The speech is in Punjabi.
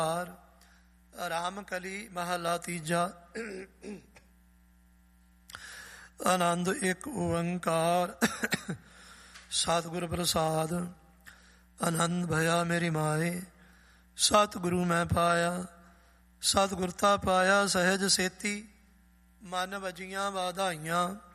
ਰਾਮ ਕਲੀ ਮਹਲਾ ਤੀਜਾ। ਆਨੰਦ ਇੱਕ ਓੰਕਾਰ ਸਤਿਗੁਰ ਪ੍ਰਸਾਦ। ਆਨੰਦ ਭਇਆ ਮੇਰੀ ਮਾਏ ਸਤਿਗੁਰੂ ਮੈਂ ਪਾਇਆ। ਸਤਿਗੁਰਤਾ ਪਾਇਆ ਸਹਿਜ ਸੇਤੀ ਮਨ ਵਜੀਆਂ ਵਾਧਾਈਆਂ।